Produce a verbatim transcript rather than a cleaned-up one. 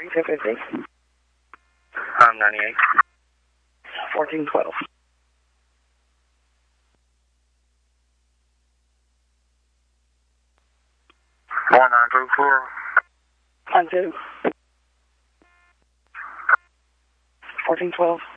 two fifty. I'm ninety-eight. fourteen twelve. One nine two four. Nine two. fourteen twelve.